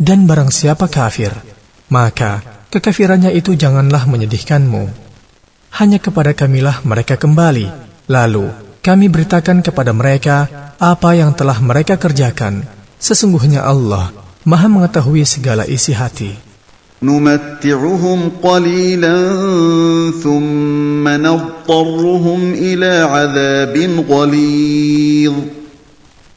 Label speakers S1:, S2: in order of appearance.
S1: Dan barang siapa kafir, maka kekafirannya itu janganlah menyedihkanmu. Hanya kepada Kamilah mereka kembali, lalu kami beritakan kepada mereka apa yang telah mereka kerjakan. Sesungguhnya Allah Maha mengetahui segala isi hati.
S2: نمتعهم قليلا ثم نضطرهم إلى عذاب غليظ